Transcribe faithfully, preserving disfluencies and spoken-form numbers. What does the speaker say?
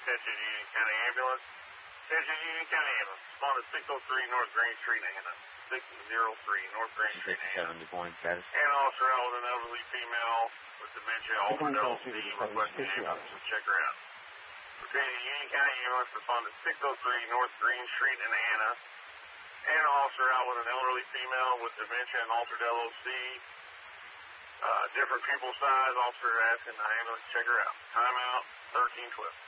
Attention Union County Ambulance. Attention Union County Ambulance. Respond to six oh three North Green Street, Anna. six oh three North Green Street, Anna. And officer out with an elderly female with dementia, altered L C, requesting ambulance to check her out. Repeating, Union County Ambulance. Respond to six oh three North Green Street in Anna. And officer out with an elderly female with dementia and altered L O C. Uh, different pupil size. Officer asking the ambulance to check her out. Timeout thirteen twelve.